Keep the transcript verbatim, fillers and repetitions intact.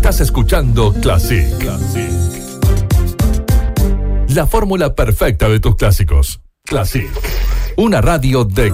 Estás escuchando Classic. Classic. La fórmula perfecta de tus clásicos. Classic. Una radio de